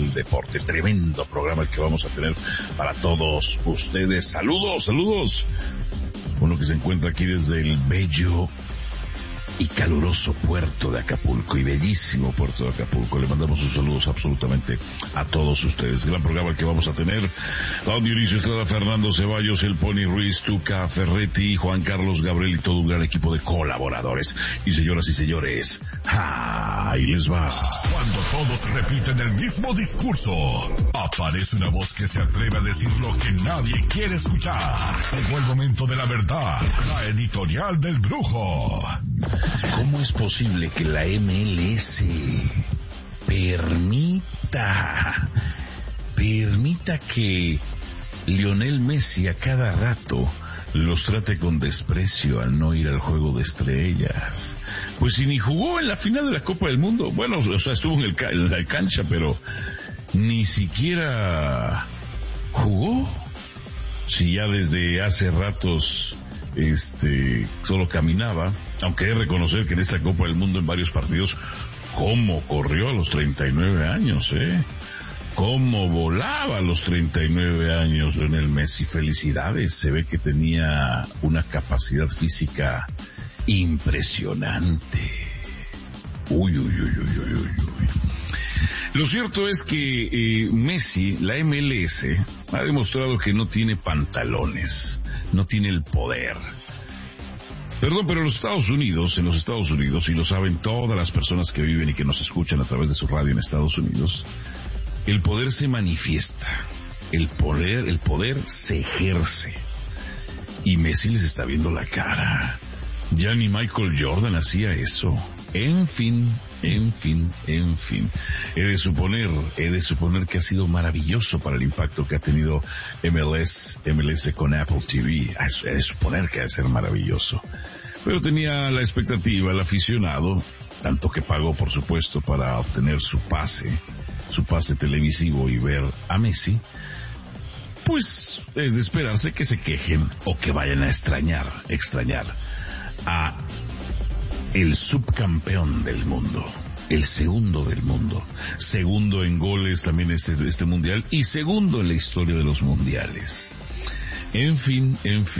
del deporte. Tremendo programa el que vamos a tener para todos ustedes. Saludos. Uno que se encuentra aquí desde el bello y caluroso puerto de Acapulco, y bellísimo puerto de Acapulco. Le mandamos sus saludos absolutamente a todos ustedes. Gran programa que vamos a tener. Don Dionisio Estrada, Fernando Ceballos, el Pony Ruiz, Tuca Ferretti, Juan Carlos Gabriel y todo un gran equipo de colaboradores. Y señoras y señores, ahí les va. Cuando todos repiten el mismo discurso, aparece una voz que se atreve a decir lo que nadie quiere escuchar. Llegó el momento de la verdad, la editorial del brujo. ¿Cómo es posible que la MLS permita que Lionel Messi a cada rato los trate con desprecio al no ir al juego de estrellas? Pues si ni jugó en la final de la Copa del Mundo. Bueno, o sea, estuvo en la cancha, pero ni siquiera jugó. Si ya desde hace ratos solo caminaba, aunque he de reconocer que en esta Copa del Mundo en varios partidos, cómo corrió a los 39 años, cómo volaba a los 39 años Lionel Messi. Felicidades, se ve que tenía una capacidad física impresionante. Uy. Lo cierto es que Messi, la MLS, ha demostrado que no tiene pantalones, no tiene el poder. Perdón, pero en los Estados Unidos, y lo saben todas las personas que viven y que nos escuchan a través de su radio en Estados Unidos, el poder se manifiesta, el poder se ejerce. Y Messi les está viendo la cara. Ya ni Michael Jordan hacía eso. En fin. He de suponer que ha sido maravilloso para el impacto que ha tenido MLS con Apple TV. He de suponer que ha de ser maravilloso. Pero tenía la expectativa, el aficionado, tanto que pagó, por supuesto, para obtener su pase televisivo y ver a Messi, pues es de esperarse que se quejen o que vayan a extrañar a el subcampeón del mundo, el segundo del mundo, segundo en goles también este mundial y segundo en la historia de los mundiales. En fin,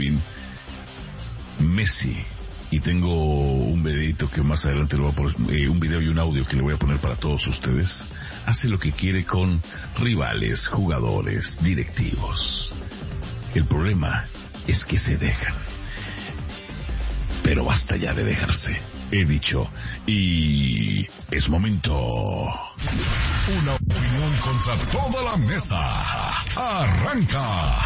Messi, y tengo un videito que más adelante le voy a poner, un video y un audio que le voy a poner para todos ustedes. Hace lo que quiere con rivales, jugadores, directivos. El problema es que se dejan. Pero basta ya de dejarse, he dicho, y es momento. Una opinión contra toda la mesa. Arranca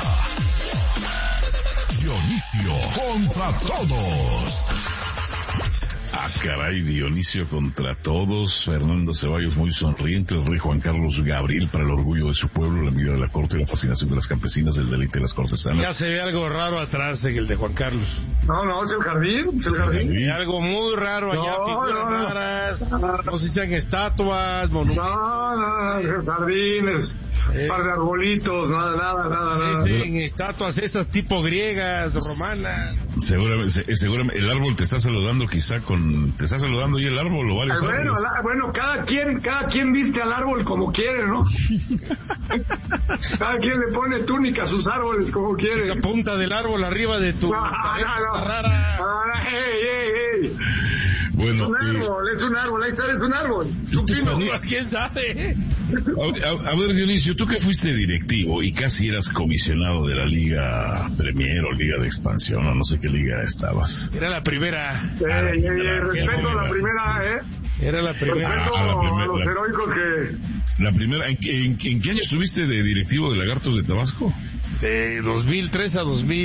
Dionisio contra todos. Ah, caray, Dionisio contra todos. Fernando Ceballos muy sonriente. El rey Juan Carlos Gabriel para el orgullo de su pueblo, la envidia de la corte y la fascinación de las campesinas, el deleite de las cortesanas. Ya se ve algo raro atrás en el de Juan Carlos. No, es el jardín. Hay algo muy raro allá, figuras raras. No sé si sean estatuas, monumentos. No, es el jardín, es un par de arbolitos, nada. En estatuas esas tipo griegas, romanas. Seguramente el árbol te está saludando, te está saludando y el árbol o varios árboles. Bueno, cada quien viste al árbol como quiere, ¿no? Cada quien le pone túnica a sus árboles como quiere. La punta del árbol arriba de tu cabeza rara. Hey. Bueno, es un árbol, ahí está, es un árbol. ¿Quién sabe? A ver, Dionisio, tú que fuiste directivo y casi eras comisionado de la Liga Premier o Liga de Expansión, o no sé qué liga estabas. Era la primera. Respeto a la primera, Era la primera. Respeto a los heroicos que... La primera, ¿en qué año estuviste de directivo de Lagartos de Tabasco? De 2003 a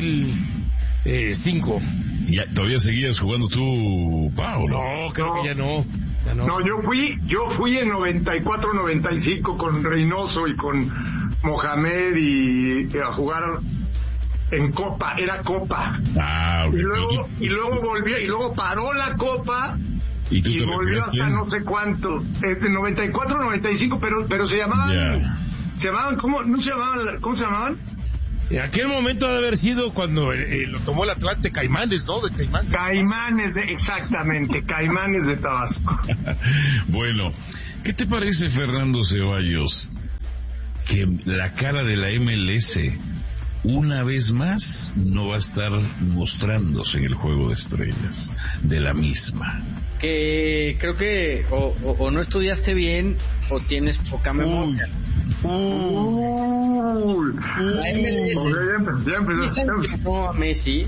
2005. ¿Ya todavía seguías jugando tú, Pau? No, creo que ya no. No, yo fui en 94-95 con Reynoso y con Mohamed y a jugar en Copa, era Copa. Y luego volvió, y luego paró la Copa y volvió hasta no sé cuánto, 94-95, pero se llamaban, ¿cómo se llamaban? En aquel momento ha de haber sido cuando lo tomó el Atlante, Caimanes, ¿no? De Caimanes. Exactamente, Caimanes de Tabasco. Bueno, ¿qué te parece, Fernando Ceballos? que la cara de la MLS una vez más no va a estar mostrándose en el Juego de Estrellas de la misma. Que creo que o no estudiaste bien o tienes poca memoria. La MLS sancionó a Messi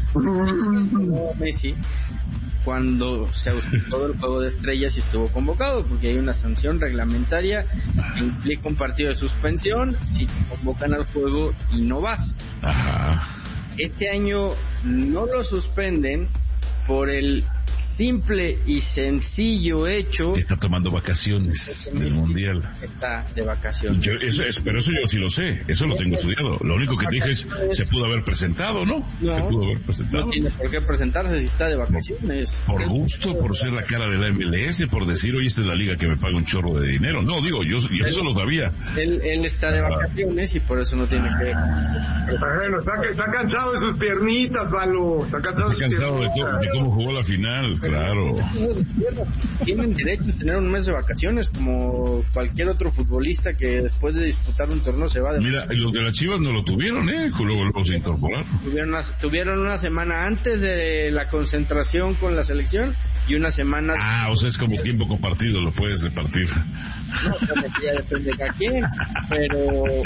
cuando se ausentó del Juego de Estrellas y estuvo convocado, porque hay una sanción reglamentaria que implica un partido de suspensión si te convocan al juego y no vas. Este año no lo suspenden por el simple y sencillo hecho está tomando vacaciones del Mundial. Está de vacaciones. Pero eso yo sí lo sé, eso lo tengo estudiado. Lo único que dije es, se pudo haber presentado, ¿no? Se pudo haber presentado. No tiene por qué presentarse si está de vacaciones. Por gusto, por ser la cara de la MLS, por decir, oye, esta es la liga que me paga un chorro de dinero. No, digo, yo eso lo sabía. Él está de vacaciones y por eso no tiene que... Bueno, está cansado de sus piernitas, Valo. Está cansado de cómo jugó la final. Claro. Tienen derecho a tener un mes de vacaciones como cualquier otro futbolista que después de disputar un torneo se va de... Mira, los de las Chivas no lo tuvieron, luego los incorporaron. Tuvieron una semana antes de la concentración con la selección y una semana... o sea, es como tiempo compartido, lo puedes repartir. No, ya depende de cada quien, pero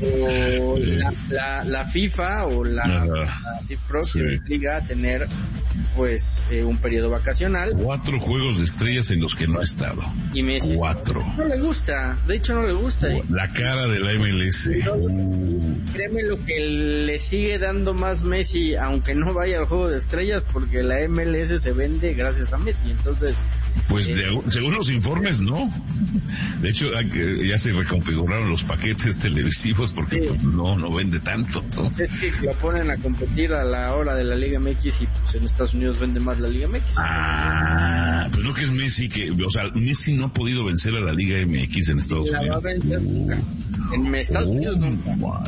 la FIFA o la FIFA se obliga a tener pues un periodo vacacional. 4 juegos de estrellas en los que no ha estado. Y Messi 4. No le gusta, de hecho no le gusta. La cara de la MLS. Créeme lo que le sigue dando más Messi, aunque no vaya al juego de estrellas, porque la MLS se vende gracias a Messi, entonces... Pues según los informes, no. De hecho, ya se reconfiguraron los paquetes televisivos porque pues, no vende tanto, ¿no? Es que lo ponen a competir a la hora de la Liga MX y pues en Estados Unidos vende más la Liga MX. Pero no que es Messi Messi no ha podido vencer a la Liga MX en Estados Unidos. La va a vencer nunca. En Estados Unidos nunca.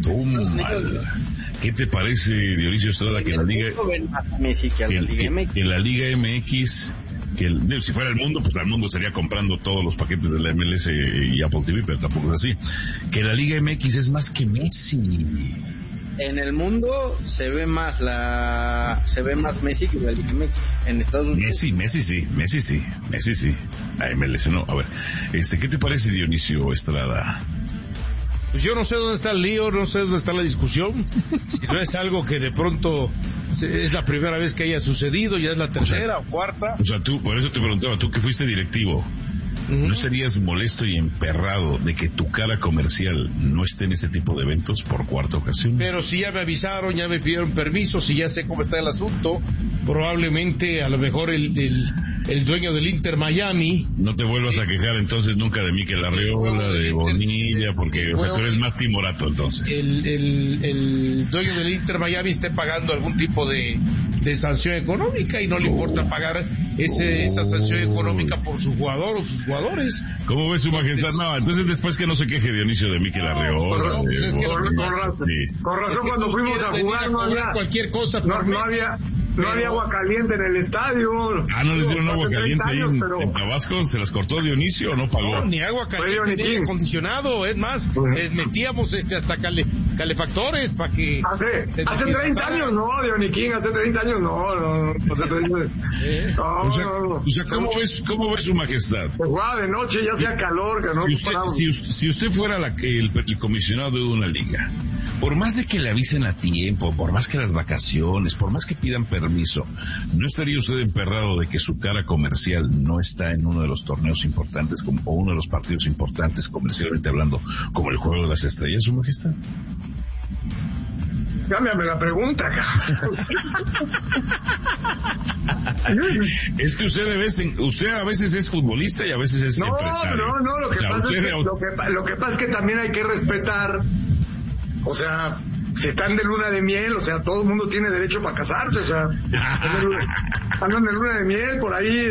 ¿Qué te parece, Dionisio Estrada, que la Liga Messi que a la Liga MX? Que la Liga MX, si fuera el mundo, pues el mundo estaría comprando todos los paquetes de la MLS y Apple TV, pero tampoco es así. Que la Liga MX es más que Messi. En el mundo se ve más Messi que la Liga MX. En Estados Unidos. Messi sí. La MLS no. A ver, ¿qué te parece, Dionisio Estrada? Pues yo no sé dónde está el lío, no sé dónde está la discusión. Si no es algo que de pronto es la primera vez que haya sucedido, ya es la tercera o cuarta. O sea, tú, por eso te preguntaba, tú que fuiste directivo, ¿no estarías molesto y emperrado de que tu cara comercial no esté en este tipo de eventos por cuarta ocasión? Pero si ya me avisaron, ya me pidieron permiso, si ya sé cómo está el asunto, probablemente a lo mejor el dueño del Inter Miami... No te vuelvas a quejar entonces nunca de Mikel Arriola, de Bonilla, porque tú eres más timorato entonces. El dueño del Inter Miami esté pagando algún tipo de sanción económica y no le importa pagar esa sanción económica por su jugador o sus jugadores. ¿Cómo ves, su majestad? No, entonces después que no se queje Dionisio de Mikel Arriola. Con razón, cuando fuimos a jugar no había cualquier cosa. No había agua caliente en el estadio. ¿No les dieron agua caliente ahí en Tabasco? ¿Se las cortó Dionisio o no pagó? No, ni agua caliente, ni aire acondicionado. Es más, les metíamos hasta calefactores para que... Hace 30 años no, Dioniquín, hace 30 años no. O sea, ¿cómo ves, su majestad? Pues jugaba de noche, ya hacía calor, que no. Si usted fuera el comisionado de una liga, por más de que le avisen a tiempo, por más que las vacaciones, por más que pidan permiso, ¿no estaría usted emperrado de que su cara comercial no está en uno de los torneos importantes o uno de los partidos importantes comercialmente hablando, como el Juego de las Estrellas, su majestad? Cámbiame la pregunta, Es que usted a veces es futbolista y a veces es empresario. No, lo que pasa es que también hay que respetar, o sea, si están de luna de miel, o sea, todo el mundo tiene derecho para casarse, o sea, andan de luna de miel, por ahí,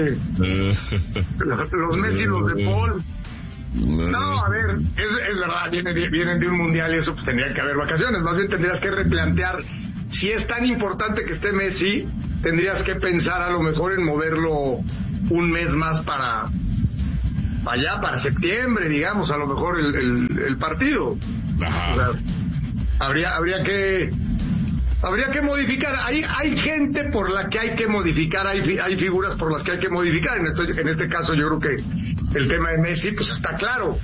los Messi, los de Paul. No, a ver, es verdad, vienen de un mundial y eso, pues tendría que haber vacaciones. Más bien tendrías que replantear, si es tan importante que esté Messi, tendrías que pensar a lo mejor en moverlo un mes más para allá para septiembre, digamos, a lo mejor el partido. Ajá. O sea, habría que modificar. Hay gente por la que hay que modificar, hay figuras por las que hay que modificar. En este caso yo creo que el tema de Messi pues está claro,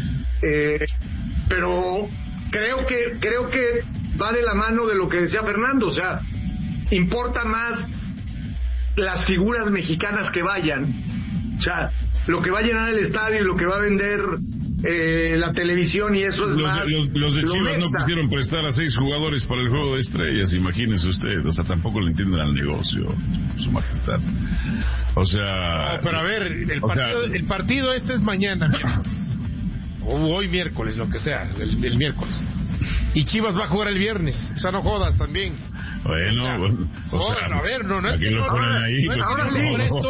pero creo que va de la mano de lo que decía Fernando. O sea, importa más las figuras mexicanas que vayan, o sea, lo que va a llenar el estadio y lo que va a vender la televisión, y eso es más. Los de Chivas no quisieron prestar a 6 jugadores para el juego de estrellas, imagínense usted. O sea, tampoco le entienden al negocio, su majestad. O sea... No, pero a ver, el partido este es mañana, miércoles. O hoy miércoles, lo que sea, el miércoles. Y Chivas va a jugar el viernes. O sea, no jodas también. Bueno, a ver, no es que lo ponen ahí. Ahora sí,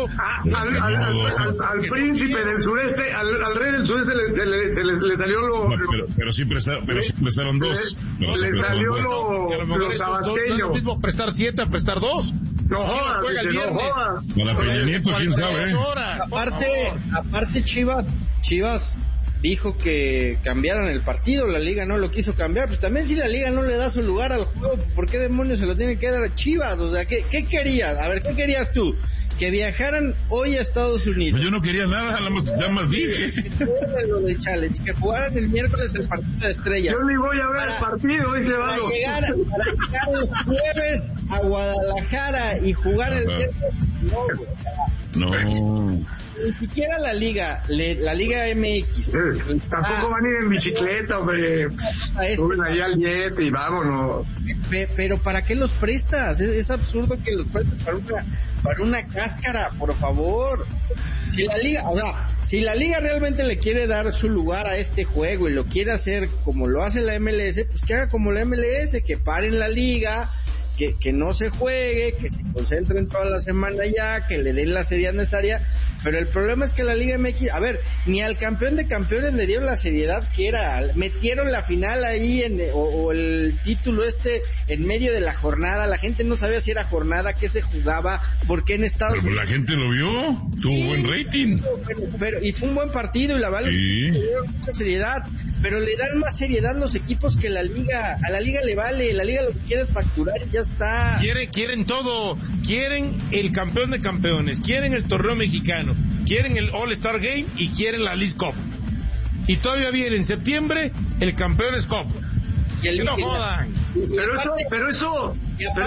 al príncipe del sureste, al rey del sureste le salió lo... Pero sí prestaron 2. Le salió lo tabasqueño. No es lo mismo prestar 7 a prestar 2. No jodas, juega el viernes. Con la Peña Nieto, quién sabe. Aparte Chivas dijo que cambiaran el partido, la liga no lo quiso cambiar. Pues también, si la liga no le da su lugar al juego, ¿por qué demonios se lo tiene que dar a Chivas? O sea, ¿qué querías? A ver, ¿qué querías tú? Que viajaran hoy a Estados Unidos. Yo no quería nada, nada más dije. Lo de Challenge, que jugaran el miércoles el partido de estrellas. Yo ni voy a ver el partido, dice Vado. Para llegar el jueves a Guadalajara y jugar el miércoles. No. Ni siquiera la Liga MX. Tampoco van a ir en bicicleta, hombre. Suben ahí al jet y vámonos. Pero ¿para qué los prestas? Es absurdo que los prestes para una cáscara, por favor. Si la Liga realmente le quiere dar su lugar a este juego y lo quiere hacer como lo hace la MLS, pues que haga como la MLS, que paren la Liga, que no se juegue, que se concentren toda la semana ya, que le den la seriedad necesaria. Pero el problema es que la Liga MX, a ver, ni al campeón de campeones le dieron la seriedad que era. Metieron la final ahí o el título en medio de la jornada. La gente no sabía si era jornada, qué se jugaba, por qué en Estados Unidos. Pero la gente lo vio, tuvo buen rating. Y fue un buen partido y la verdad le dieron mucha seriedad. Pero le dan más seriedad los equipos que la Liga. A la Liga le vale, la Liga lo que quiere es facturar y ya está. Quieren todo, quieren el campeón de campeones, quieren el torneo mexicano, quieren el All-Star Game y quieren la League Cup. Y todavía viene en septiembre el Campeones Cup. Que no jodan. Pero eso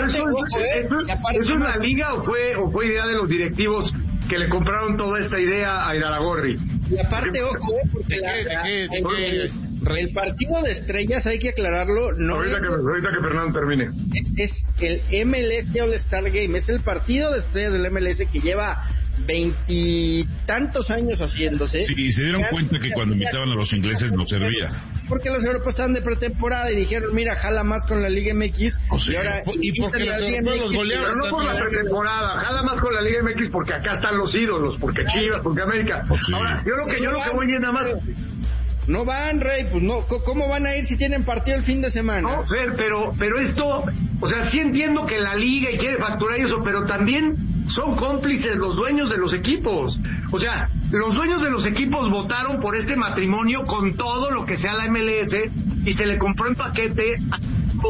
es una liga o fue idea de los directivos que le compraron toda esta idea a Iraragorri. Y aparte, ojo, porque el partido de estrellas, hay que aclararlo, no ahorita que Fernando termine. Es el MLS All-Star Game, es el partido de estrellas del MLS que lleva 20 tantos años haciéndose. Sí, y se dieron cuenta que cuando invitaban a los ingleses no servía. Porque los europeos estaban de pretemporada y dijeron, mira, jala más con la Liga MX. Y ahora, y porque los europeos los golearon. Pero no por la pretemporada, jala más con la Liga MX porque acá están los ídolos, porque Chivas, porque América. Ahora, yo lo que voy es nada más. No van, Rey, pues no, ¿cómo van a ir si tienen partido el fin de semana? No, Fer, pero esto, o sea, sí entiendo que la liga y quiere facturar eso, pero también son cómplices los dueños de los equipos. O sea, los dueños de los equipos votaron por este matrimonio con todo lo que sea la MLS y se le compró en paquete a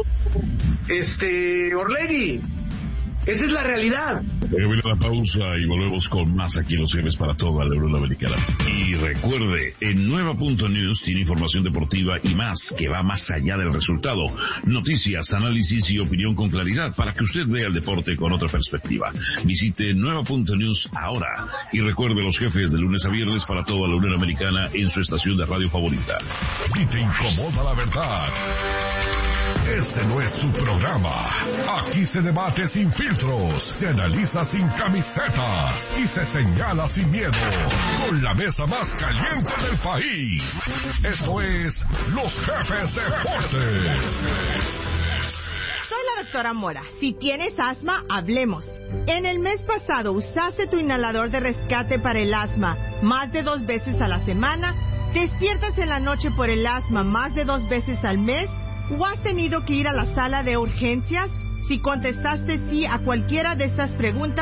Orlegui. Esa es la realidad. Viene la pausa y volvemos con más aquí en Los Jefes para toda la Unión Americana. Y recuerde, en Nueva.News tiene información deportiva y más, que va más allá del resultado. Noticias, análisis y opinión con claridad para que usted vea el deporte con otra perspectiva. Visite Nueva.News ahora. Y recuerde, Los Jefes de lunes a viernes para toda la Unión Americana en su estación de radio favorita. Si te incomoda la verdad, este no es su programa. Aquí se debate sin filtros, se analiza sin camisetas y se señala sin miedo. Con la mesa más caliente del país. Esto es Los Jefes Deportes. Soy la doctora Mora. Si tienes asma, hablemos. En el mes pasado usaste tu inhalador de rescate para el asma más de 2 veces a la semana. ¿Despiertas en la noche por el asma más de 2 veces al mes? ¿O has tenido que ir a la sala de urgencias? Si contestaste sí a cualquiera de estas preguntas,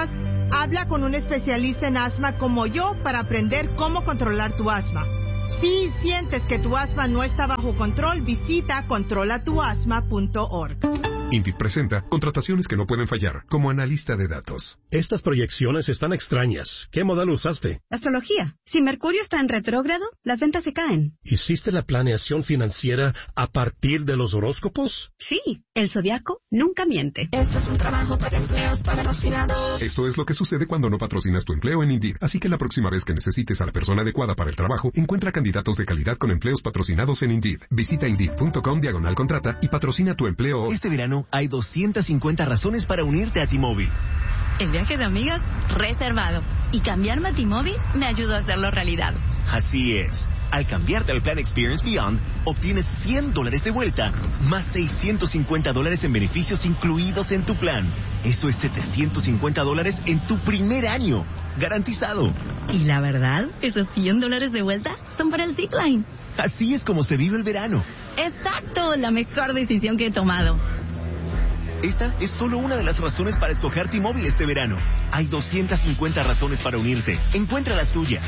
Habla con un especialista en asma como yo para aprender cómo controlar tu asma. Si sientes que tu asma no está bajo control, visita controlatuasma.org. INDIT presenta contrataciones que no pueden fallar, como analista de datos. Estas proyecciones están extrañas. ¿Qué modelo usaste? Astrología. Si Mercurio está en retrógrado, las ventas se caen. ¿Hiciste la planeación financiera a partir de los horóscopos? Sí, el zodiaco nunca miente. Esto es un trabajo para empleos patrocinados. Esto es lo que sucede cuando no patrocinas tu empleo en Indeed. Así que la próxima vez que necesites a la persona adecuada para el trabajo, encuentra candidatos de calidad con empleos patrocinados en Indeed. Visita Indeed.com/contrata y patrocina tu empleo hoy. Este verano hay 250 razones para unirte a T-Mobile. El viaje de amigas, reservado. Y cambiarme a T-Mobile me ayudó a hacerlo realidad. Así es. Al cambiarte al plan Experience Beyond, obtienes $100 de vuelta, más $650 en beneficios incluidos en tu plan. Eso es $750 en tu primer año. Garantizado. Y la verdad, esos $100 de vuelta son para el zipline. Así es como se vive el verano. Exacto, la mejor decisión que he tomado. Esta es solo una de las razones para escoger T-Mobile este verano. Hay 250 razones para unirte. Encuentra las tuyas.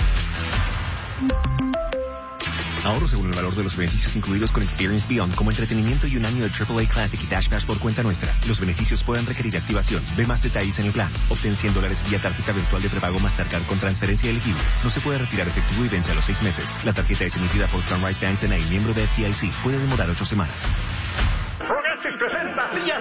Ahorro según el valor de los beneficios incluidos con Experience Beyond, como entretenimiento y un año de AAA Classic y Dash Pass por cuenta nuestra. Los beneficios pueden requerir activación. Ve más detalles en el plan. Obtén $100 vía tarjeta virtual de prepago Mastercard con transferencia elegible. No se puede retirar efectivo y vence a los 6 meses. La tarjeta es emitida por Sunrise Banks N.A., miembro de FDIC. Puede demorar 8 semanas. Progressive presenta Días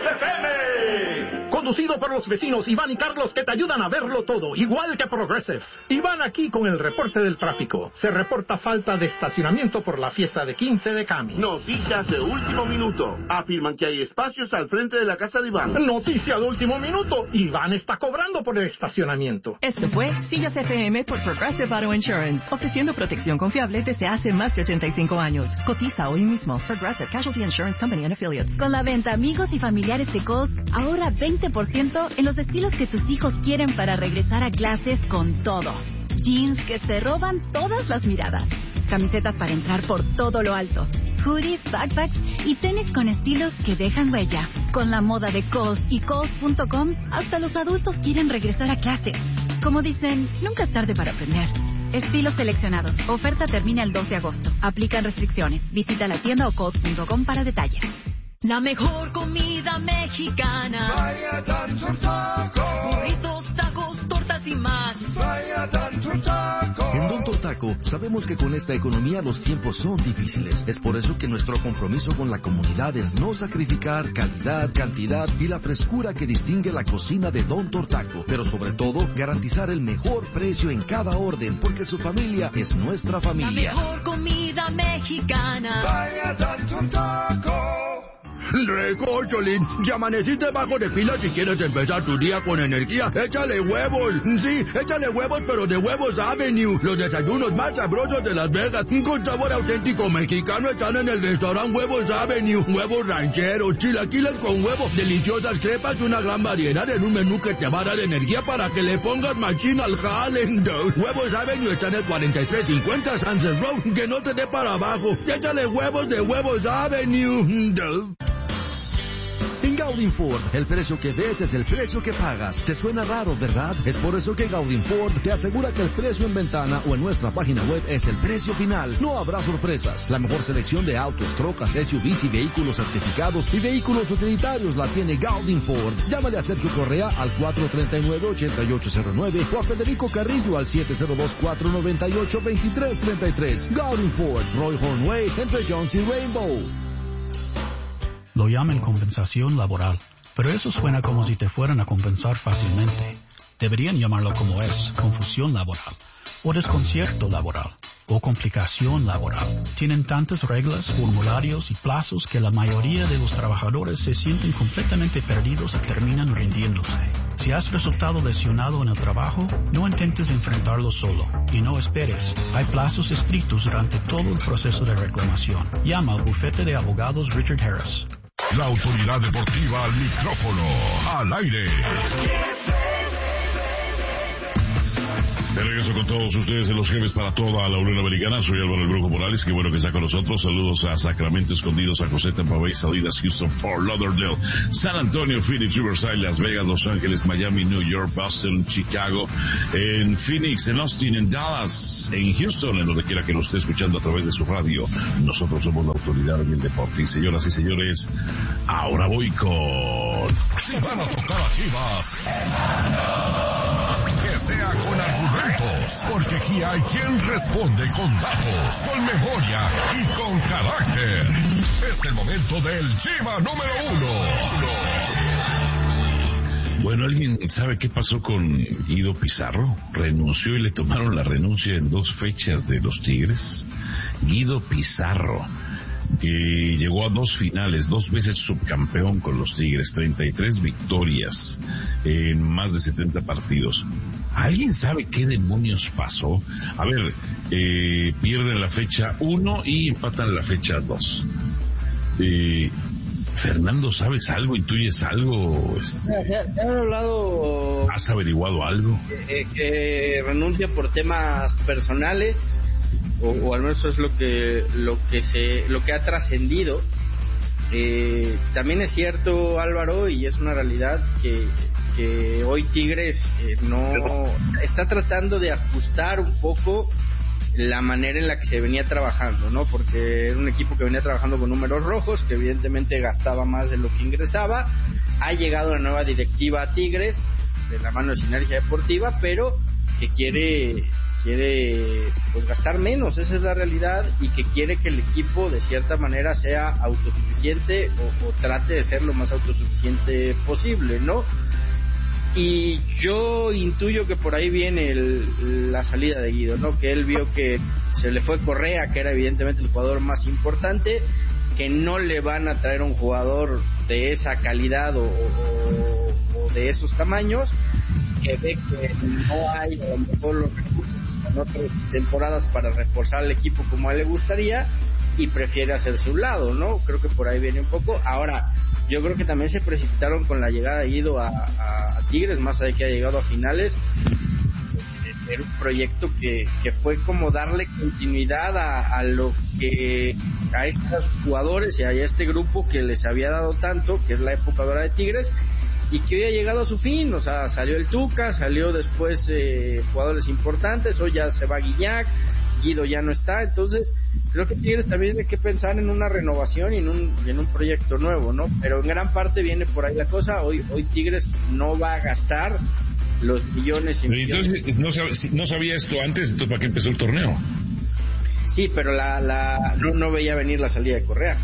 FM, conducido por los vecinos Iván y Carlos, que te ayudan a verlo todo, igual que Progressive. Iván aquí con el reporte del tráfico. Se reporta falta de estacionamiento por la fiesta de 15 de Cami. Noticias de último minuto. Afirman que hay espacios al frente de la casa de Iván. Noticia de último minuto. Iván está cobrando por el estacionamiento. Esto fue Sillas FM por Progressive Auto Insurance, ofreciendo protección confiable desde hace más de 85 años. Cotiza hoy mismo. Progressive Casualty Insurance Company and Affiliates. Con la venta amigos y familiares de Kohl's, ahorra 20% en los estilos que tus hijos quieren para regresar a clases con todo. Jeans que te roban todas las miradas. Camisetas para entrar por todo lo alto. Hoodies, backpacks y tenis con estilos que dejan huella. Con la moda de Kohl's y Kohl's.com, hasta los adultos quieren regresar a clases. Como dicen, nunca es tarde para aprender. Estilos seleccionados. Oferta termina el 12 de agosto. Aplican restricciones. Visita la tienda o Kohl's.com para detalles. La mejor comida mexicana. Vaya Don Taco. Burritos, tacos, tortas y más. Vaya Don Taco. En Don Taco sabemos que con esta economía los tiempos son difíciles. Es por eso que nuestro compromiso con la comunidad es no sacrificar calidad, cantidad y la frescura que distingue la cocina de Don Taco. Pero sobre todo, garantizar el mejor precio en cada orden, porque su familia es nuestra familia. La mejor comida mexicana. Vaya Don Taco. Recórcholín, ya amaneciste bajo de pila. Si quieres empezar tu día con energía, échale huevos. Sí, échale huevos, pero de Huevos Avenue. Los desayunos más sabrosos de Las Vegas, con sabor auténtico mexicano, están en el restaurante Huevos Avenue. Huevos rancheros, chilaquiles con huevo, deliciosas crepas y una gran variedad en un menú que te va a dar energía para que le pongas machín al jale. Huevos Avenue está en el 4350 Sunset Road. Que no te dé para abajo. Échale huevos de Huevos Avenue. En Gaudin Ford, el precio que ves es el precio que pagas. ¿Te suena raro, verdad? Es por eso que Gaudin Ford te asegura que el precio en ventana o en nuestra página web es el precio final. No habrá sorpresas. La mejor selección de autos, trocas, SUVs y vehículos certificados y vehículos utilitarios la tiene Gaudin Ford. Llámale a Sergio Correa al 439-8809 o a Federico Carrillo al 702-498-2333. Gaudin Ford, Roy Hornway, entre Jones y Rainbow. Lo llaman compensación laboral, pero eso suena como si te fueran a compensar fácilmente. Deberían llamarlo como es, confusión laboral, o desconcierto laboral, o complicación laboral. Tienen tantas reglas, formularios y plazos que la mayoría de los trabajadores se sienten completamente perdidos y terminan rindiéndose. Si has resultado lesionado en el trabajo, no intentes enfrentarlo solo y no esperes. Hay plazos estrictos durante todo el proceso de reclamación. Llama al bufete de abogados Richard Harris. La autoridad deportiva al micrófono, al aire. De regreso con todos ustedes en los jefes para toda la Unión Americana. Soy Álvaro el Brujo Morales, qué bueno que está con nosotros. Saludos a Sacramento Escondidos, a José, Tampa Bay, Salinas, Houston, Fort Lauderdale, San Antonio, Phoenix, Riverside, Las Vegas, Los Ángeles, Miami, New York, Boston, Chicago, en Phoenix, en Austin, en Dallas, en Houston, en donde quiera que lo esté escuchando a través de su radio. Nosotros somos la autoridad en el deporte. Y señoras y señores, ahora voy con... Si van a tocar a Chivas, que sea con argumentos, porque aquí hay quien responde con datos, con memoria y con carácter. Es el momento del Chiva número 1. Bueno, ¿alguien sabe qué pasó con Guido Pizarro? Renunció y le tomaron la renuncia en 2 fechas de los Tigres. Guido Pizarro, que llegó a 2 finales, 2 veces subcampeón con los Tigres, 33 victorias en más de 70 partidos. ¿Alguien sabe qué demonios pasó? A ver, pierden la fecha 1 y empatan la fecha 2. Fernando, ¿sabes algo? ¿Intuyes algo? Se ha hablado... ¿Has averiguado algo? Que renuncia por temas personales, o al menos eso es lo que ha trascendido. También es cierto, Álvaro, y es una realidad que hoy Tigres no está tratando de ajustar un poco la manera en la que se venía trabajando, ¿no? Porque era un equipo que venía trabajando con números rojos, que evidentemente gastaba más de lo que ingresaba. Ha llegado una nueva directiva a Tigres de la mano de Sinergia Deportiva, pero que quiere pues gastar menos, esa es la realidad, y que quiere que el equipo de cierta manera sea autosuficiente o trate de ser lo más autosuficiente posible, ¿no? Y yo intuyo que por ahí viene la salida de Guido, ¿no? Que él vio que se le fue Correa, que era evidentemente el jugador más importante, que no le van a traer un jugador de esa calidad o de esos tamaños, que ve que no hay a lo mejor los recursos en otras temporadas para reforzar al equipo como a él le gustaría, y prefiere hacerse un lado, ¿no? Creo que por ahí viene un poco. Ahora, yo creo que también se precipitaron con la llegada de Guido a Tigres, más allá de que ha llegado a finales. Era un proyecto que fue como darle continuidad a lo que a estos jugadores y a este grupo que les había dado tanto, que es la época dorada de Tigres, y que hoy ha llegado a su fin. O sea, salió el Tuca, salió después jugadores importantes, hoy ya se va Guiñac, Guido ya no está. Entonces creo que Tigres también tiene que pensar en una renovación y en un proyecto nuevo, ¿no? Pero en gran parte viene por ahí la cosa. Hoy Tigres no va a gastar los millones y millones. Entonces no sabía esto antes, entonces ¿para qué empezó el torneo? Sí, pero no veía venir la salida de Correa.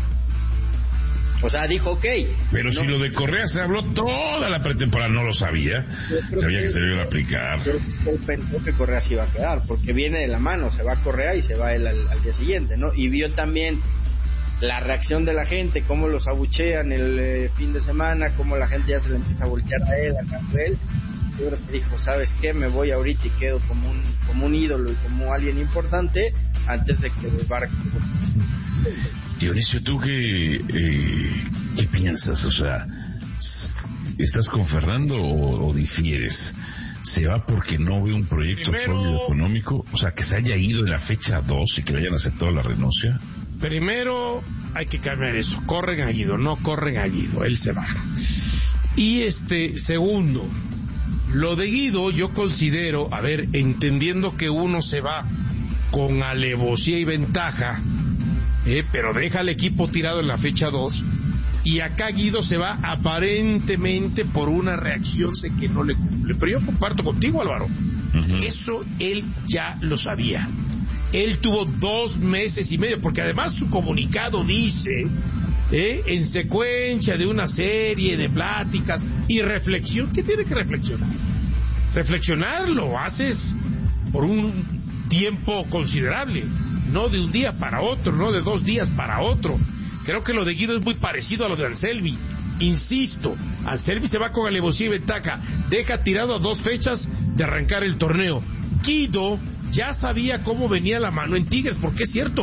O sea, dijo, ok. Pero no, si lo de Correa se habló toda la pretemporada, no lo sabía. Sabía que se le iba a aplicar. Él pensó que Correa se iba a quedar, porque viene de la mano, se va Correa y se va él al día siguiente, ¿no? Y vio también la reacción de la gente, cómo los abuchean el fin de semana, cómo la gente ya se le empieza a voltear a él, a Campbell. Yo creo que dijo, ¿sabes qué? Me voy ahorita y quedo como un ídolo y como alguien importante antes de que el barco... Dionisio, ¿tú qué piensas? O sea, ¿estás con Fernando o difieres? ¿Se va porque no ve un proyecto sólido económico? O sea, que se haya ido en la fecha 2 y que le hayan aceptado la renuncia. Primero hay que cambiar eso. Corren a Guido, no corren a Guido, él se va. Y segundo, lo de Guido yo considero, entendiendo que uno se va con alevosía y ventaja, pero deja al equipo tirado en la fecha 2, y acá Guido se va aparentemente por una reacción de que no le cumple. Pero yo comparto contigo, Álvaro, eso él ya lo sabía. Él tuvo 2 meses y medio, porque además su comunicado dice, en secuencia de una serie de pláticas y reflexión. ¿Qué tiene que reflexionar? Reflexionar lo haces por un tiempo considerable, no de un día para otro, no de 2 días para otro. Creo que lo de Guido es muy parecido a lo de Anselmi. Insisto, Anselmi se va con alevosía y ventaja, deja tirado a 2 fechas de arrancar el torneo. Guido ya sabía cómo venía la mano en Tigres, porque es cierto,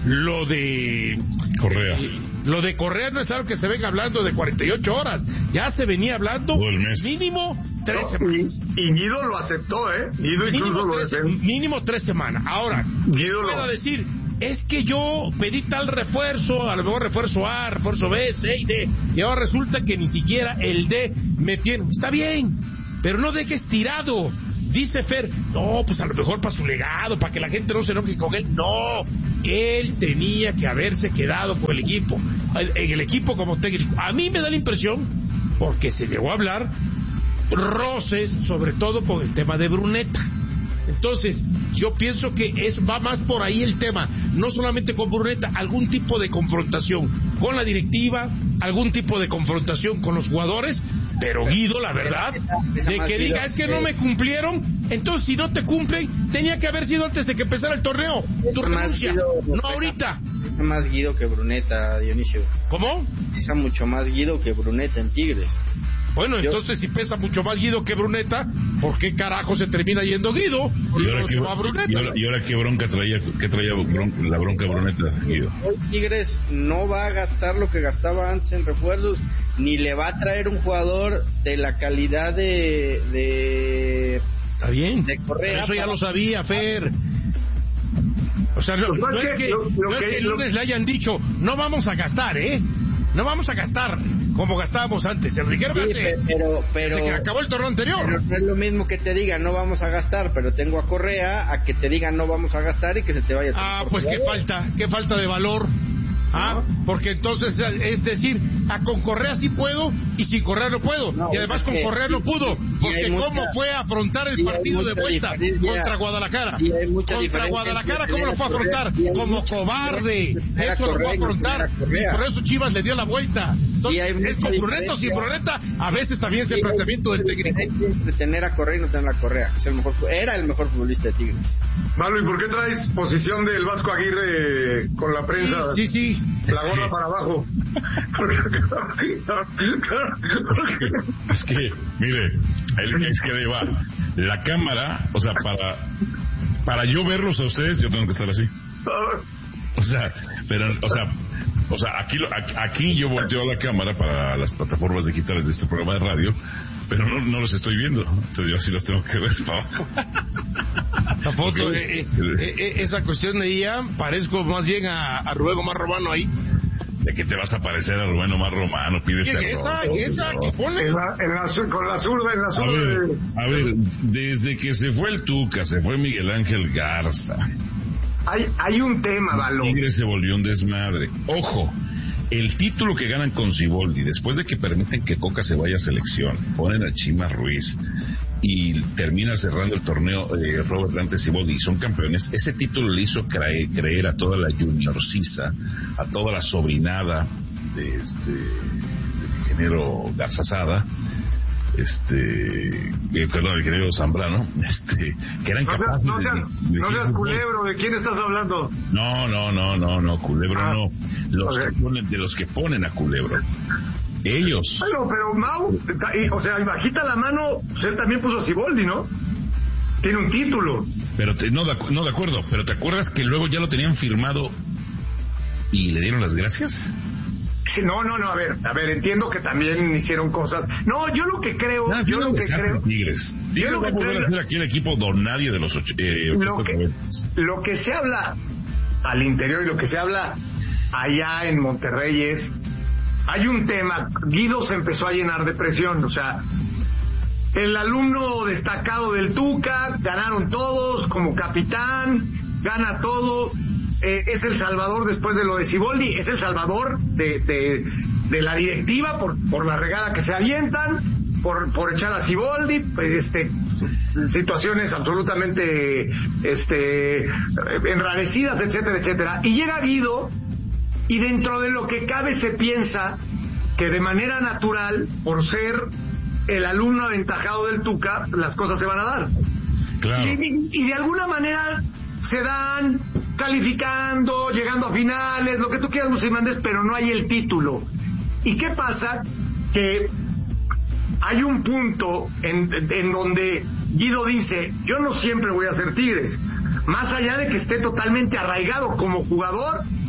lo de Correa. Lo de Correa no es algo que se venga hablando de 48 horas. Ya se venía hablando mínimo 3 semanas. Y Guido lo aceptó, ¿eh? Guido incluso lo aceptó. Mínimo 3 semanas. Ahora, Guido pueda decir, es que yo pedí tal refuerzo, a lo mejor refuerzo A, refuerzo B, C y D, y ahora resulta que ni siquiera el D me tiene. Está bien, pero no dejes tirado. Dice Fer, no, pues a lo mejor para su legado, para que la gente no se enoje con él. No, él tenía que haberse quedado con el equipo, en el equipo como técnico. A mí me da la impresión, porque se llegó a hablar, roces, sobre todo con el tema de Bruneta. Entonces, yo pienso que va más por ahí el tema, no solamente con Bruneta, algún tipo de confrontación con la directiva, algún tipo de confrontación con los jugadores, pero Guido, la verdad, de que diga, es que no me cumplieron, entonces si no te cumplen, tenía que haber sido antes de que empezara el torneo, tu renuncia, no ahorita. Pesa más Guido que Bruneta, Dionisio. ¿Cómo? Pesa mucho más Guido que Bruneta en Tigres. Bueno, entonces si pesa mucho más Guido que Bruneta, ¿por qué carajo se termina yendo Guido? ¿Y ahora qué bronca traía la bronca Bruneta, Guido? Hoy Tigres no va a gastar lo que gastaba antes en refuerzos, ni le va a traer un jugador de la calidad de Está bien, de Correa. Eso ya lo sabía, Fer. O sea, no es que el lunes le hayan dicho, no vamos a gastar, no vamos a gastar como gastábamos antes. Enrique pero desde que acabó el torneo anterior. Pero no es lo mismo que te digan no vamos a gastar, pero tengo a Correa, a que te digan no vamos a gastar y que se te vaya. Pues qué falta de valor. Porque entonces es decir, con Correa sí puedo y sin Correa no puedo, y además con Correa no pudo, porque cómo fue a afrontar el partido de vuelta contra Guadalajara. Contra Guadalajara, ¿cómo lo fue a afrontar? Como cobarde. Eso lo fue a afrontar, y por eso Chivas le dio la vuelta. Entonces, es con Bruneta o sin Bruneta, a veces también es el planteamiento del técnico. De tener a Correa y no tener a Correa, era el mejor futbolista de Tigres. Malo, ¿y por qué traes posición del Vasco Aguirre con la prensa? Sí. La gorra para abajo. Es que, mire, es que va. La cámara, o sea, para yo verlos a ustedes, yo tengo que estar así. O sea, aquí yo volteo la cámara para las plataformas digitales de este programa de radio, pero no los estoy viendo, entonces yo sí los tengo que ver para abajo. La foto, esa cuestión de ella, parezco más bien a Rubén Omar Romano ahí. ¿De qué te vas a parecer a Rubén Omar Romano? Pídete esa que pone con la zurda en la zurda. A ver, desde que se fue el Tuca, se fue Miguel Ángel Garza. Hay un tema, Balón. Tigres se volvió un desmadre. Ojo, el título que ganan con Siboldi, después de que permiten que Coca se vaya a selección, ponen a Chima Ruiz y termina cerrando el torneo Robert Dante Siboldi y son campeones. Ese título le hizo creer a toda la juniorcisa, a toda la sobrinada del ingeniero Garza Sada, el ingeniero Zambrano, que eran capaces no seas Culebro, ¿de quién estás hablando? No, Culebro no. Los que ponen a Culebro. Ellos. Pero Mau, o sea, bajita la mano, pues él también puso a Siboldi, ¿no? Tiene un título. Pero no de acuerdo, pero ¿te acuerdas que luego ya lo tenían firmado y le dieron las gracias? Sí, no, a ver, entiendo que también hicieron cosas. No, yo lo que creo, Tigres no va a poder hacer aquí el equipo don nadie de los 80. Lo que se habla al interior y lo que se habla allá en Monterrey es, hay un tema, Guido se empezó a llenar de presión, o sea, el alumno destacado del Tuca, ganaron todos, como capitán, gana todo, es el salvador después de lo de Siboldi, es el salvador de la directiva por la regada que se avientan, por echar a Siboldi, situaciones absolutamente enrarecidas, etcétera, etcétera. Y llega Guido, y dentro de lo que cabe se piensa que de manera natural, por ser el alumno aventajado del Tuca, las cosas se van a dar. Claro. Y de alguna manera se dan calificando, llegando a finales, lo que tú quieras, Musimandes, pero no hay el título. ¿Y qué pasa? Que hay un punto en donde Guido dice, yo no siempre voy a ser Tigres, más allá de que esté totalmente arraigado como jugador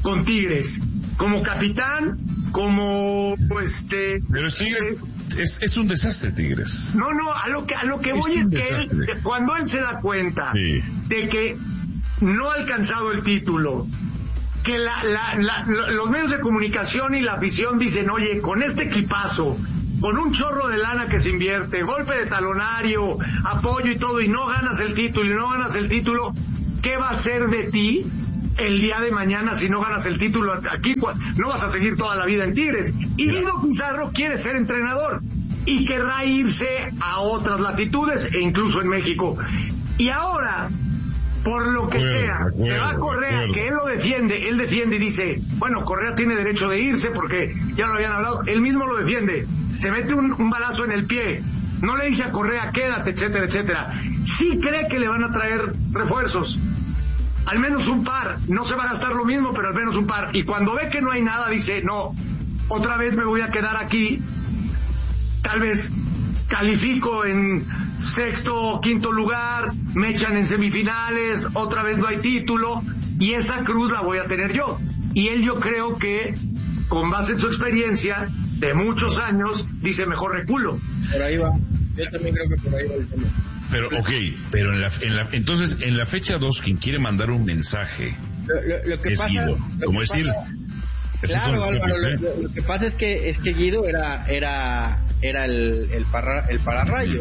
con Tigres, como capitán, como Pero Tigres es un desastre, Tigres. No, a lo que voy es que cuando él se da cuenta de que no ha alcanzado el título, que los medios de comunicación y la afición dicen, oye, con este equipazo, con un chorro de lana que se invierte, golpe de talonario, apoyo y todo, y no ganas el título, ¿qué va a ser de ti el día de mañana si no ganas el título aquí? No vas a seguir toda la vida en Tigres. Y Guido Pizarro quiere ser entrenador y querrá irse a otras latitudes e incluso en México. Y ahora, por lo que sea, se va a Correa, que él defiende y dice, bueno, Correa tiene derecho de irse porque ya lo habían hablado, él mismo lo defiende, se mete un balazo en el pie, no le dice a Correa, quédate, etcétera, etcétera. Sí cree que le van a traer refuerzos, al menos un par, no se va a gastar lo mismo, pero al menos un par, y cuando ve que no hay nada, dice, no, otra vez me voy a quedar aquí, tal vez califico en sexto o quinto lugar, me echan en semifinales, otra vez no hay título, y esa cruz la voy a tener yo. Y él, yo creo que, con base en su experiencia de muchos años, dice, mejor reculo. Por ahí va. Yo también creo que por ahí va el tema. Pero entonces en la fecha 2, quien quiere mandar un mensaje lo que es pasa, Guido. Como decir, claro, Álvaro, lo que pasa es que Guido era el pararrayo,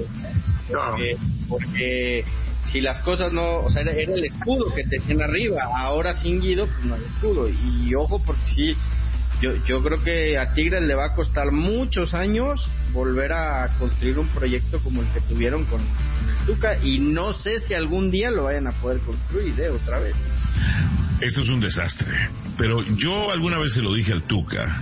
porque si las cosas no, o sea, era el escudo que tenían arriba, ahora sin Guido pues no hay escudo. Y ojo, porque sí, yo creo que a Tigres le va a costar muchos años volver a construir un proyecto como el que tuvieron con el Tuca, y no sé si algún día lo vayan a poder construir otra vez. Esto es un desastre. Pero yo alguna vez se lo dije al Tuca,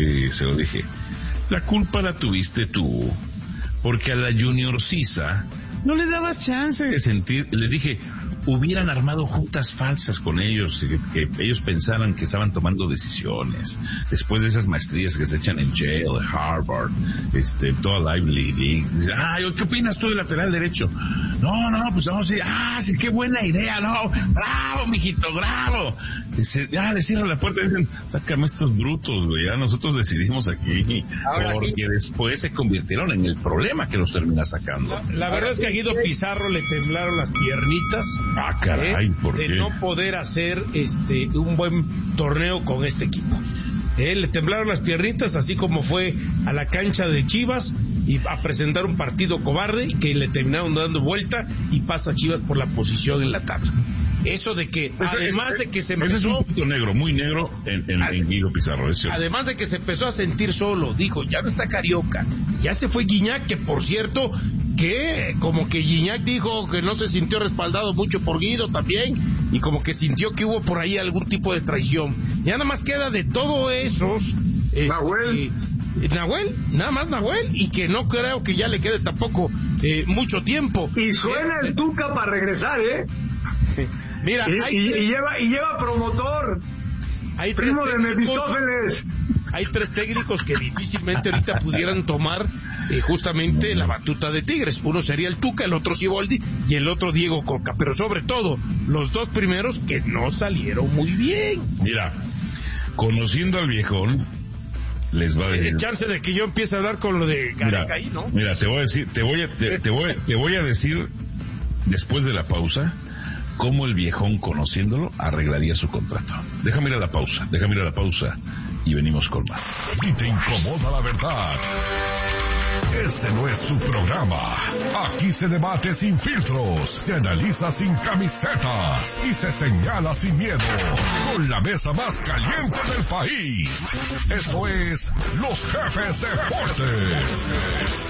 la culpa la tuviste tú, porque a la Junior Sisa no le dabas chance de sentir. Les dije, hubieran armado juntas falsas con ellos, que ellos pensaran que estaban tomando decisiones después de esas maestrías que se echan en Yale, Harvard, toda la Ivy League. ¿Qué opinas tú del lateral derecho? No, pues vamos a ir. Sí, qué buena idea, no, bravo, mijito, bravo. Le cierran la puerta y dicen, sácame estos brutos, güey, ya nosotros decidimos aquí. Ahora porque sí, después se convirtieron en el problema que los termina sacando. La verdad es que a Guido Pizarro le temblaron las piernitas. Caray, ¿por qué? De no poder hacer un buen torneo con este equipo. Le temblaron las piernitas, así como fue a la cancha de Chivas y a presentar un partido cobarde y que le terminaron dando vuelta y pasa Chivas por la posición en la tabla. Eso de que, además de que se empezó... Ese es un punto negro, muy negro en Guido Pizarro. Además de que se empezó a sentir solo, dijo, ya no está Carioca, ya se fue Guiñac, que por cierto, que como que Guiñac dijo que no se sintió respaldado mucho por Guido también, y como que sintió que hubo por ahí algún tipo de traición. Ya nada más queda de todos esos... Nahuel, nada más Nahuel, y que no creo que ya le quede tampoco mucho tiempo. Y suena el Tuca para regresar, Mira, y lleva promotor, hay primo de Mefistófeles. Hay 3 técnicos que difícilmente ahorita pudieran tomar justamente la batuta de Tigres. Uno sería el Tuca, el otro Siboldi y el otro Diego Coca, pero sobre todo los 2 primeros que no salieron muy bien. Mira, conociendo al viejón, les va a decir... chance de que yo empiece a hablar con lo de Gareca ahí, ¿no? Mira, te voy a decir después de la pausa cómo el viejón, conociéndolo, arreglaría su contrato. Déjame ir a la pausa y venimos con más. Si te incomoda la verdad, este no es su programa. Aquí se debate sin filtros, se analiza sin camisetas y se señala sin miedo, con la mesa más caliente del país. Esto es Los Jefes Deportes.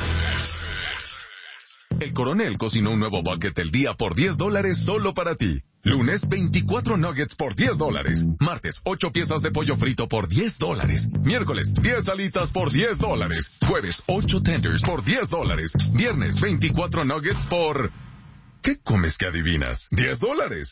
El Coronel cocinó un nuevo bucket del día por $10 solo para ti. Lunes, 24 nuggets por $10. Martes, 8 piezas de pollo frito por $10. Miércoles, 10 alitas por $10. Jueves, 8 tenders por $10. Viernes, 24 nuggets por ¿Qué comes que adivinas? $10.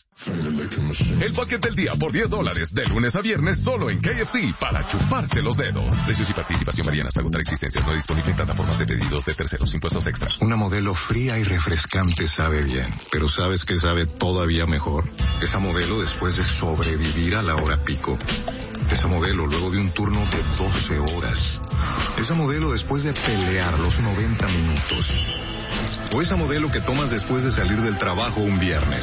El bucket del día por $10, de lunes a viernes, solo en KFC, para chuparse los dedos. Precios y participación varían hasta agotar existencias. No disponible en plataformas de pedidos de terceros. Impuestos extra. Una Modelo fría y refrescante sabe bien, pero ¿sabes qué sabe todavía mejor? Esa Modelo después de sobrevivir a la hora pico. Esa Modelo luego de un turno de 12 horas. Esa Modelo después de pelear los 90 minutos. O esa Modelo que tomas después de salir del trabajo un viernes.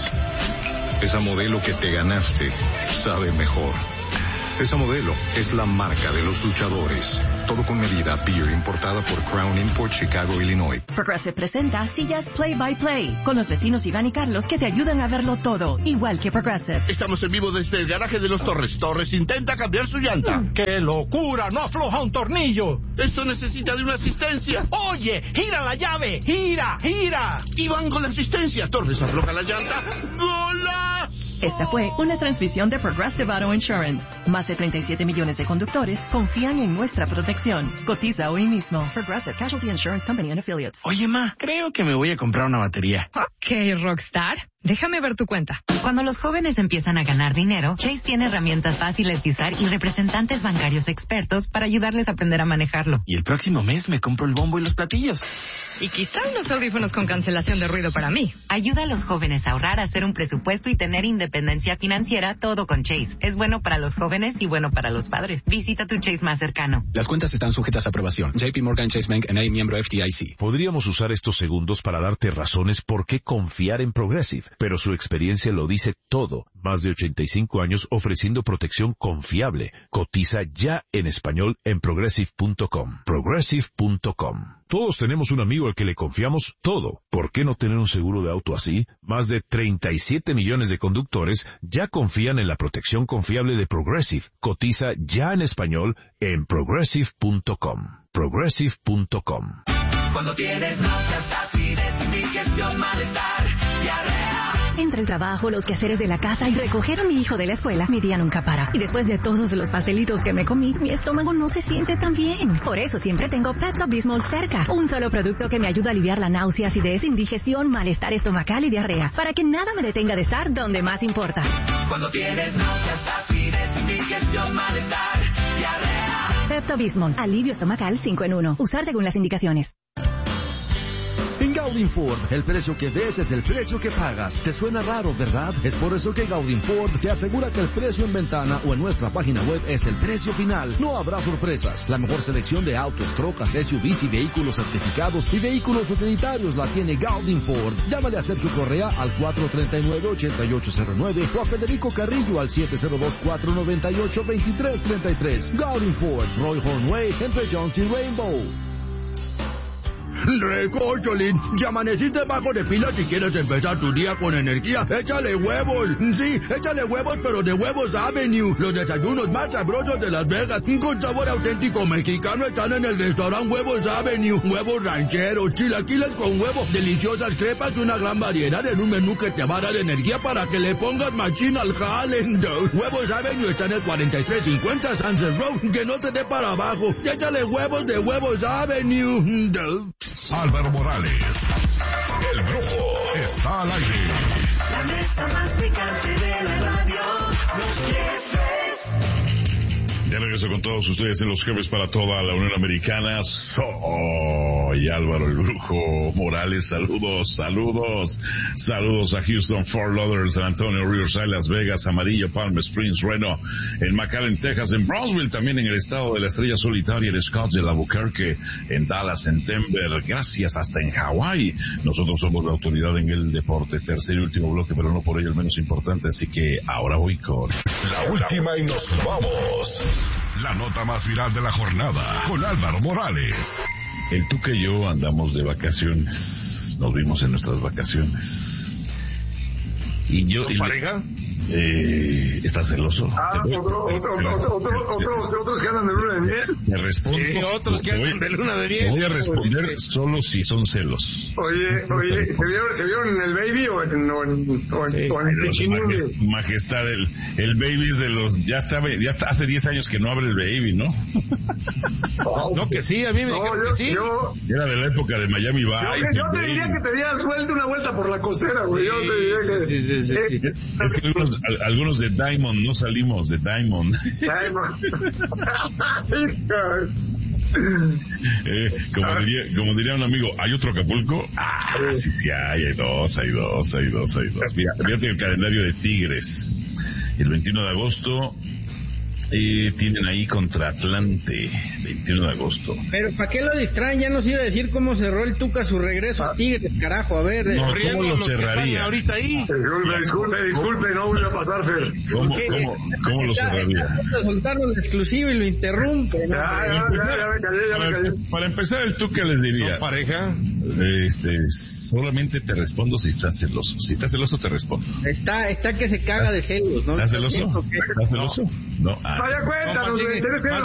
Esa Modelo que te ganaste sabe mejor. Esa Modelo es la marca de los luchadores. Todo con medida. Beer importada por Crown Import, Chicago, Illinois. Progressive presenta sillas Play by Play con los vecinos Iván y Carlos que te ayudan a verlo todo, igual que Progressive. Estamos en vivo desde el garaje de los Torres. Torres intenta cambiar su llanta. ¡Qué locura! ¡No afloja un tornillo! Esto necesita de una asistencia. ¡Oye! ¡Gira la llave! ¡Gira! ¡Gira! Y van con la asistencia. Torres afloja la llanta. ¡Golazo! Esta fue una transmisión de Progressive Auto Insurance. Más de 37 millones de conductores confían en nuestra protección. Cotiza hoy mismo. Progressive Casualty Insurance Company and Affiliates. Oye, ma, creo que me voy a comprar una batería. Ok, Rockstar. Déjame ver tu cuenta. Cuando los jóvenes empiezan a ganar dinero, Chase tiene herramientas fáciles de usar y representantes bancarios expertos para ayudarles a aprender a manejarlo. Y el próximo mes me compro el bombo y los platillos. Y quizá unos audífonos con cancelación de ruido para mí. Ayuda a los jóvenes a ahorrar, a hacer un presupuesto y tener independencia financiera, todo con Chase. Es bueno para los jóvenes y bueno para los padres. Visita tu Chase más cercano. Las cuentas están sujetas a aprobación. JP Morgan Chase Bank N.A., miembro FDIC. Podríamos usar estos segundos para darte razones por qué confiar en Progressive, pero su experiencia lo dice todo. Más de 85 años ofreciendo protección confiable. Cotiza ya en español en Progressive.com. Progressive.com. Todos tenemos un amigo al que le confiamos todo. ¿Por qué no tener un seguro de auto así? Más de 37 millones de conductores ya confían en la protección confiable de Progressive. Cotiza ya en español en Progressive.com. Progressive.com. Cuando tienes náuseas, acidez, indigestión, malestar, diarrea. Entre el trabajo, los quehaceres de la casa y recoger a mi hijo de la escuela, mi día nunca para. Y después de todos los pastelitos que me comí, mi estómago no se siente tan bien. Por eso siempre tengo Pepto-Bismol cerca. Un solo producto que me ayuda a aliviar la náusea, acidez, indigestión, malestar estomacal y diarrea. Para que nada me detenga de estar donde más importa. Cuando tienes náuseas, acidez, indigestión, malestar, diarrea. Pepto-Bismol. Alivio estomacal 5 en 1. Usar según las indicaciones. En Gaudin Ford, el precio que ves es el precio que pagas. ¿Te suena raro, verdad? Es por eso que Gaudin Ford te asegura que el precio en ventana o en nuestra página web es el precio final. No habrá sorpresas. La mejor selección de autos, trocas, SUVs y vehículos certificados y vehículos utilitarios la tiene Gaudin Ford. Llámale a Sergio Correa al 439-8809 o a Federico Carrillo al 702-498-2333. Gaudin Ford, Roy Horn Way, entre Jones y Rainbow. Recócholín, ya amaneciste bajo de pila si quieres empezar tu día con energía. Échale huevos. Sí, échale huevos, pero de Huevos Avenue. Los desayunos más sabrosos de Las Vegas, con sabor auténtico mexicano, están en el restaurante Huevos Avenue. Huevos rancheros, chilaquiles con huevo, deliciosas crepas y una gran variedad en un menú que te va a dar energía para que le pongas machín al jale. Huevos Avenue está en el 4350 Sunset Road. Que no te dé para abajo. Échale huevos de Huevos Avenue. Álvaro Morales, el Brujo, está al aire. La mesa más picante de la radio, los jefes. Ya regreso con todos ustedes en los jefes para toda la Unión Americana. Soy Álvaro el Brujo Morales. Saludos a Houston, Fort Lauderdale, San Antonio, Riverside, Las Vegas, Amarillo, Palm Springs, Reno, en McAllen, Texas, en Brownsville, también en el estado de la Estrella Solitaria, en Scottsdale, Albuquerque, en Dallas, en Denver, gracias, hasta en Hawái. Nosotros somos la autoridad en el deporte. Tercer y último bloque, pero no por ello el menos importante, así que ahora voy con la última y nos vamos. La nota más viral de la jornada con Álvaro Morales. El Tuca y yo andamos de vacaciones. Nos vimos en nuestras vacaciones. Y yo... ¿Con pareja? ¿Estás celoso? Otros que andan de luna de miel. Me respondo. Sí, otros que andan de luna de miel. Voy a responder solo si son celos. Oye, ¿se vieron en el Baby o en el Pichinín? Majestad, el Baby es de los... Ya está hace 10 años que no abre el Baby, ¿no? No, que sí, a mí me dijeron que sí. Era de la época de Miami Vice. Yo te diría que te dieras una vuelta por la costera, güey. Yo te diría que... Sí. Es que algunos de Diamond no salimos de Diamond. Como diría un amigo, ¿hay otro Acapulco? Sí, hay dos. Mira, fíjate el calendario de Tigres. El 21 de agosto tienen ahí contra Atlante, 21 de agosto. Pero ¿para qué lo distraen? Ya nos iba a decir cómo cerró el Tuca su regreso a Tigres, carajo. A ver, no, ¿cómo lo cerraría? Ahorita ahí. Disculpe, no voy a pasar, Fer. ¿Cómo lo cerraría? Soltaron el exclusivo y lo interrumpe. ¿No? Ya me callé. Para empezar, el Tuca les diría... ¿Son pareja? Solamente te respondo si estás celoso. Si estás celoso, te respondo. Está que se caga de celos, ¿no? ¿Estás celoso? ¿Estás celoso? No. Vaya, cuéntanos,